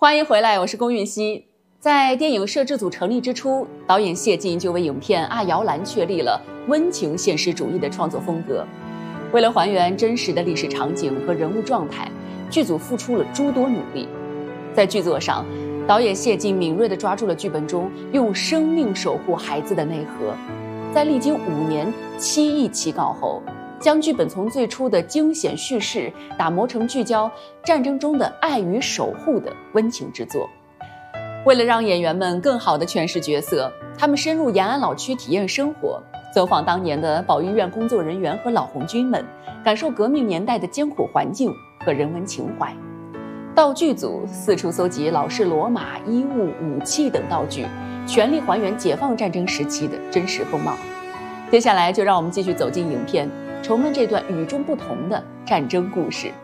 欢迎回来，我是龚韵希。在电影摄制组成立之初，导演谢晋就为影片《阿瑶兰》确立了温情现实主义的创作风格。为了还原真实的历史场景和人物状态，剧组付出了诸多努力。在剧作上，导演谢晋敏锐地抓住了剧本中用生命守护孩子的内核，在历经5年7亿起稿后，将剧本从最初的惊险叙事打磨成聚焦战争中的爱与守护的温情之作。为了让演员们更好地诠释角色，他们深入延安老区体验生活，走访当年的保育院工作人员和老红军们，感受革命年代的艰苦环境和人文情怀。道具组四处搜集老式罗马衣物、武器等道具，全力还原解放战争时期的真实风貌。接下来就让我们继续走进影片，重温这段与众不同的战争故事。